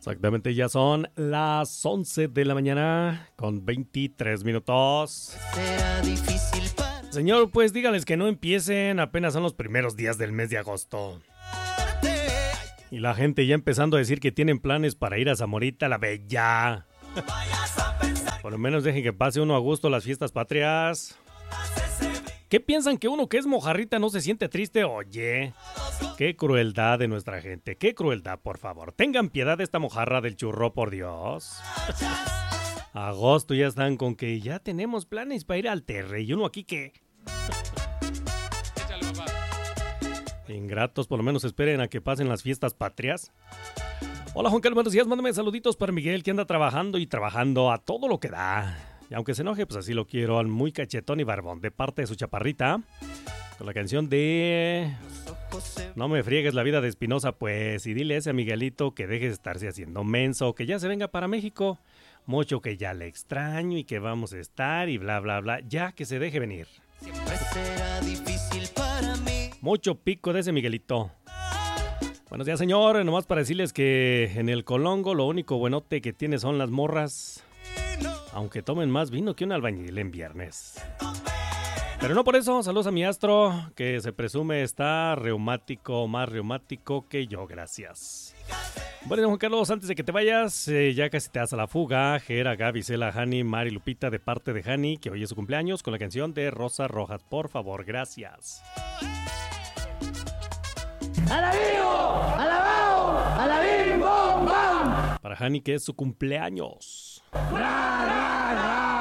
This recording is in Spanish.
Exactamente, ya son las 11 de la mañana con 23 minutos. Señor, pues dígales que no empiecen, apenas son los primeros días del mes de agosto. Y la gente ya empezando a decir que tienen planes para ir a Zamorita la Bella. Por lo menos dejen que pase uno a gusto las fiestas patrias. ¿Qué piensan, que uno que es mojarrita no se siente triste? Oye, qué crueldad de nuestra gente, qué crueldad, por favor. Tengan piedad de esta mojarra del churro, por Dios. Agosto ya están con que ya tenemos planes para ir al Terre. Y uno aquí que... Ingratos, por lo menos esperen a que pasen las fiestas patrias. Hola Juan Carlos, buenos días, mándame saluditos para Miguel, que anda trabajando y trabajando a todo lo que da. Y aunque se enoje, pues así lo quiero, al muy cachetón y barbón, de parte de su chaparrita, con la canción de... No me friegues la vida de Espinosa, pues, y dile a ese Miguelito que deje de estarse haciendo menso, que ya se venga para México. Mucho que ya le extraño y que vamos a estar y bla, bla, bla, ya que se deje venir. Siempre será difícil para mí. Mucho pico de ese Miguelito. Buenos días, señor. Nomás para decirles que en el Colongo lo único buenote que tiene son las morras. Aunque tomen más vino que un albañil en viernes. Pero no por eso, saludos a mi astro, que se presume está reumático, más reumático que yo, gracias. Bueno, Juan Carlos, antes de que te vayas, ya casi te das a la fuga. Gera, Gaby, Cela, Hani, Mari, Lupita, de parte de Hani, que hoy es su cumpleaños, con la canción de Rosa Rojas. Por favor, gracias. ¡Alabío! ¡Alabao! ¡Alabim! ¡Bom! ¡Bam! Para Hani, que es su cumpleaños. ¡Ra, ra, ra!